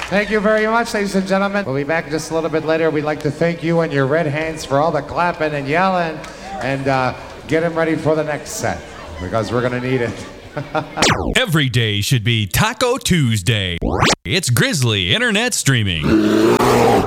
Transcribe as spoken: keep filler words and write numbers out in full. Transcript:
Thank you very much, ladies and gentlemen. We'll be back just a little bit later. We'd like to thank you and your red hands for all the clapping and yelling, and uh, get them ready for the next set, because we're going to need it. Every day should be Taco Tuesday. It's Grizzly Internet Streaming.